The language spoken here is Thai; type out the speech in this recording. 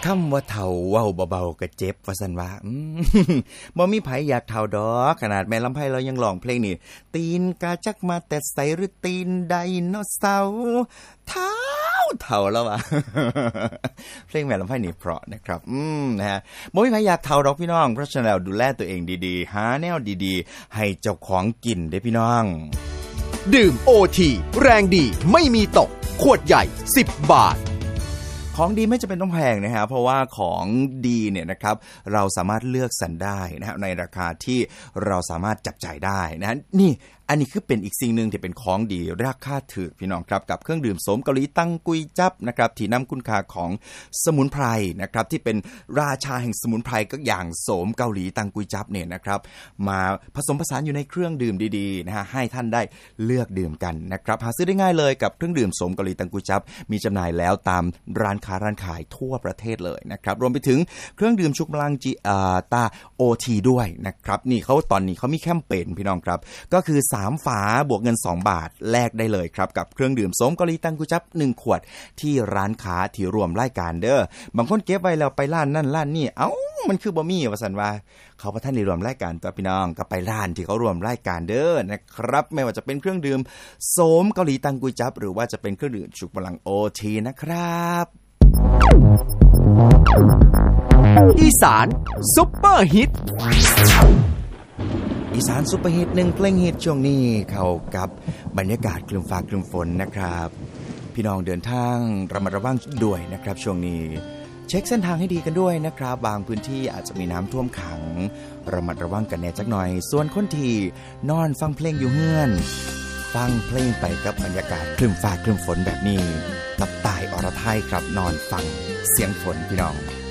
คำว่าเฒ่าเว้าเบาๆก็เจ็บว่าซั่นว่าบ่มีไผอยากเฒ่าดอกขนาดแม่ลำไพเรายังร้องเพลงนี่ตีนกาจักมาแต่ไสหรือตีนไดโนเสาร์เฒ่าแล้วว่ะ เพลงแม่ลำไพนี่เพราะนะครับนะฮะบ่มีไผอยากเฒ่าดอกพี่น้องเพราะฉะนั้นแล้วดูแลตัวเองดีๆหาแนวดีๆให้เจ้าของกินเด้อพี่น้องดื่ม OT แรงดีไม่มีตกขวดใหญ่10 บาทของดีไม่จำเป็นต้องแพงนะฮะเพราะว่าของดีเนี่ยนะครับเราสามารถเลือกสรรได้นะฮะในราคาที่เราสามารถจับจ่ายได้นะนี่อันนี้คือเป็นอีกสิ่งนึงที่เป็นของดีราคาถูกพี่น้องครับกับเครื่องดื่มโสมเกาหลีตังกุยจับนะครับที่นำคุณค่าของสมุนไพรนะครับที่เป็นราชาแห่งสมุนไพรก็อย่างโสมเกาหลีตังกุยจับเนี่ยนะครับมาผสมผสานอยู่ในเครื่องดื่มดีๆนะฮะให้ท่านได้เลือกดื่มกันนะครับหาซื้อได้ง่ายเลยกับเครื่องดื่มโสมเกาหลีตังกุยจับมีจำหน่ายแล้วตามร้านขายทั่วประเทศเลยนะครับรวมไปถึงเครื่องดื่มชุบพลังตา OT ด้วยนะครับนี่เขาตอนนี้เขามีแคมเปญพี่น้องครับก็คือ3ฝาบวกเงิน2บาทแลกได้เลยครับกับเครื่องดื่มโสมเกาหลีตังกุยจับ1ขวดที่ร้านค้าที่รวมรายการเด้อบางคนเก็บไว้แล้วไปร้านนั่นร้านนี่มันคือบ่มีว่าซั่นว่าเขาบ่ทันได้รวมรายการตัวพี่น้องก็ไปร้านที่เขารวมรายการเด้อนะครับไม่ว่าจะเป็นเครื่องดื่มโสมเกาหลีตังกุยจับหรือว่าจะเป็นเครื่องดื่มชุบพลัง OT นะครับอีสานซุปเปอร์ฮิตอีสานซุปเปอร์ฮิต1เพลงฮิตช่วงนี้เข้ากับบรรยากาศครึ้มฟ้าครึ้มฝนนะครับพี่น้องเดินทางระมัดระวังด้วยนะครับช่วงนี้เช็คเส้นทางให้ดีกันด้วยนะครับบางพื้นที่อาจจะมีน้ำท่วมขังระมัดระวังกันแน่จักหน่อยส่วนคนที่นอนฟังเพลงอยู่เฮือนฟังเพลงไปกับบรรยากาศครึ้มฟ้าครึ้มฝนแบบนี้กับต่ายอรไทยครับนอนฟังเสียงฝนพี่น้อง